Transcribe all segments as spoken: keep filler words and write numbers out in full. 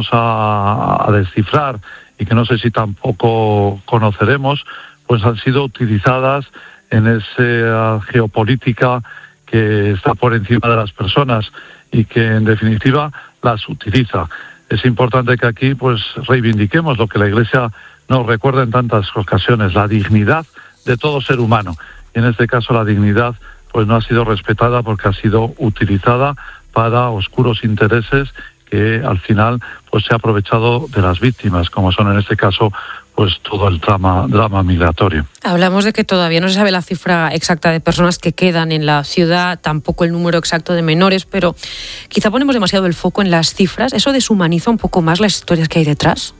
vamos a, a descifrar y que no sé si tampoco conoceremos, pues han sido utilizadas en esa geopolítica que está por encima de las personas y que en definitiva las utiliza. Es importante que aquí pues reivindiquemos lo que la Iglesia nos recuerda en tantas ocasiones, la dignidad de todo ser humano. Y en este caso la dignidad pues no ha sido respetada porque ha sido utilizada para oscuros intereses que al final pues se ha aprovechado de las víctimas, como son en este caso pues todo el drama, drama migratorio. Hablamos de que todavía no se sabe la cifra exacta de personas que quedan en la ciudad, tampoco el número exacto de menores, pero quizá ponemos demasiado el foco en las cifras. ¿Eso deshumaniza un poco más las historias que hay detrás?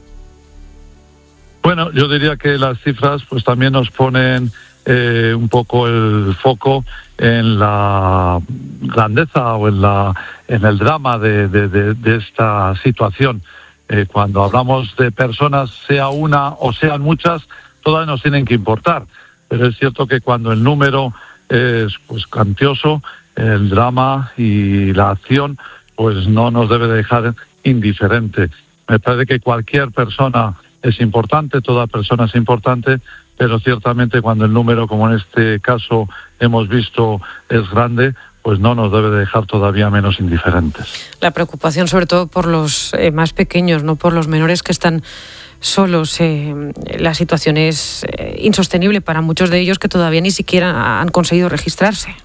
Bueno, yo diría que las cifras pues también nos ponen eh, un poco el foco en la grandeza o en la en el drama de, de, de, de esta situación. Eh, cuando hablamos de personas, sea una o sean muchas, todas nos tienen que importar. Pero es cierto que cuando el número es pues cuantioso, el drama y la acción pues no nos debe dejar indiferente. Me parece que cualquier persona es importante, toda persona es importante, pero ciertamente cuando el número, como en este caso hemos visto, es grande, pues no nos debe dejar todavía menos indiferentes. La preocupación sobre todo por los eh, más pequeños, no por los menores que están solos. Eh, la situación es eh, insostenible para muchos de ellos que todavía ni siquiera han conseguido registrarse.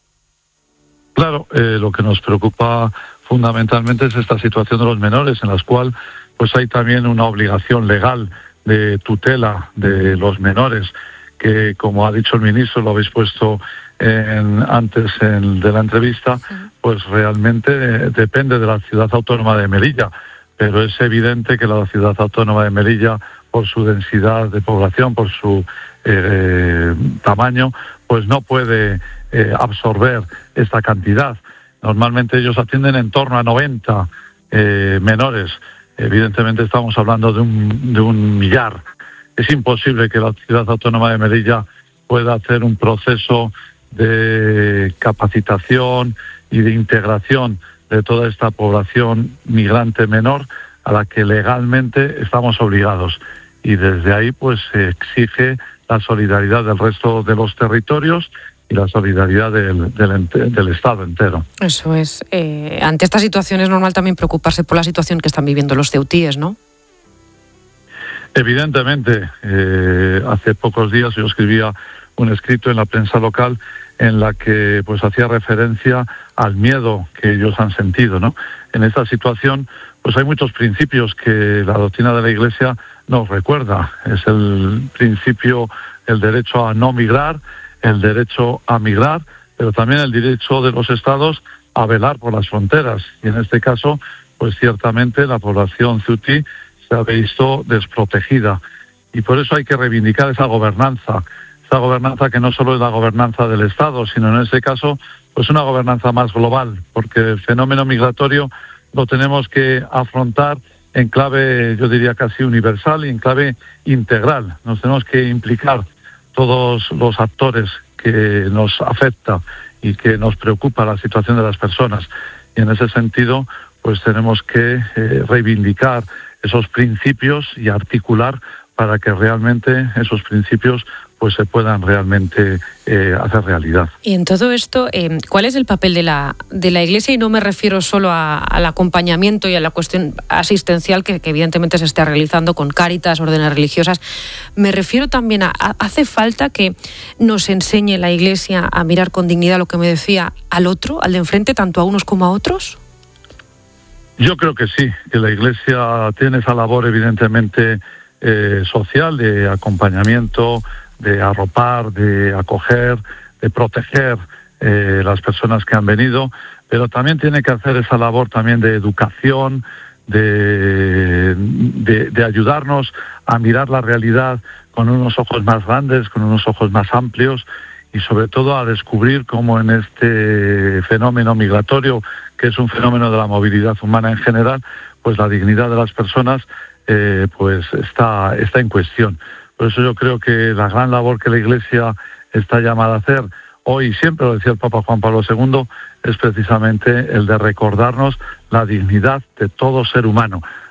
Claro, eh, lo que nos preocupa fundamentalmente es esta situación de los menores, en la cual pues hay también una obligación legal de tutela de los menores, que como ha dicho el ministro, lo habéis puesto en, antes en, de la entrevista, pues realmente eh, depende de la ciudad autónoma de Melilla, pero es evidente que la ciudad autónoma de Melilla, por su densidad de población, por su eh, tamaño, pues no puede eh, absorber esta cantidad. Normalmente ellos atienden en torno a noventa eh, menores. Evidentemente estamos hablando de un, de un millar. Es imposible que la ciudad autónoma de Melilla pueda hacer un proceso de capacitación y de integración de toda esta población migrante menor a la que legalmente estamos obligados. Y desde ahí pues se exige la solidaridad del resto de los territorios y la solidaridad del, del, del Estado entero. Eso es. Eh, ante esta situación es normal también preocuparse por la situación que están viviendo los ceutíes, ¿no? Evidentemente. Eh, hace pocos días yo escribía un escrito en la prensa local en la que pues hacía referencia al miedo que ellos han sentido, ¿no? En esta situación pues hay muchos principios que la doctrina de la Iglesia nos recuerda. Es el principio, el derecho a no migrar, el derecho a migrar, pero también el derecho de los estados a velar por las fronteras. Y en este caso, pues ciertamente la población ceutí se ha visto desprotegida. Y por eso hay que reivindicar esa gobernanza, esa gobernanza que no solo es la gobernanza del Estado, sino en este caso, pues una gobernanza más global, porque el fenómeno migratorio lo tenemos que afrontar en clave, yo diría casi universal y en clave integral. Nos tenemos que implicar todos los actores que nos afecta y que nos preocupa la situación de las personas. Y en ese sentido, pues tenemos que eh, reivindicar esos principios y articular para que realmente esos principios pues se puedan realmente eh, hacer realidad. Y en todo esto, eh, ¿cuál es el papel de la de la Iglesia? Y no me refiero solo a, al acompañamiento y a la cuestión asistencial que, que evidentemente se está realizando con Cáritas, órdenes religiosas. Me refiero también a, a, ¿hace falta que nos enseñe la Iglesia a mirar con dignidad, lo que me decía, al otro, al de enfrente, tanto a unos como a otros? Yo creo que sí, que la Iglesia tiene esa labor evidentemente eh, social, de acompañamiento, de arropar, de acoger, de proteger eh, las personas que han venido, pero también tiene que hacer esa labor también de educación, de, de, de ayudarnos a mirar la realidad con unos ojos más grandes, con unos ojos más amplios y sobre todo a descubrir cómo en este fenómeno migratorio, que es un fenómeno de la movilidad humana en general, pues la dignidad de las personas eh, pues está, está en cuestión. Por eso yo creo que la gran labor que la Iglesia está llamada a hacer hoy, siempre lo decía el Papa Juan Pablo segundo, es precisamente el de recordarnos la dignidad de todo ser humano.